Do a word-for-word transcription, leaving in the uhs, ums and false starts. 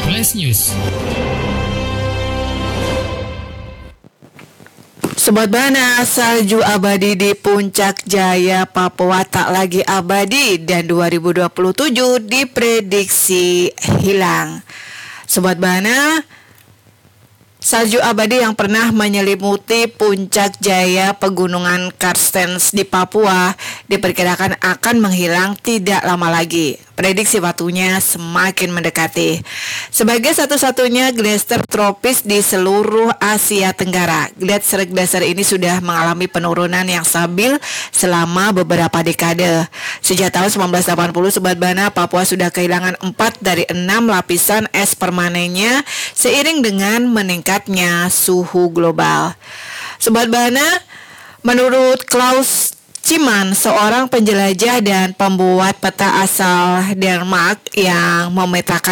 Flash News. Sobat Bana, salju abadi di Puncak Jaya, Papua tak lagi abadi dan dua ribu dua puluh tujuh diprediksi hilang. Sobat Bana, salju abadi yang pernah menyelimuti Puncak Jaya Pegunungan Karstens di Papua diperkirakan akan menghilang tidak lama lagi. Prediksi waktunya semakin mendekati. Sebagai satu-satunya gletser tropis di seluruh Asia Tenggara, gletser dasar ini sudah mengalami penurunan yang stabil selama beberapa dekade. Sejak tahun seribu sembilan ratus delapan puluh, Sobat Bana, Papua sudah kehilangan empat dari enam lapisan es permanennya seiring dengan meningkatnya suhu global. Sobat Bana, menurut Klaus Ciman, seorang penjelajah dan pembuat peta asal Denmark yang memetakan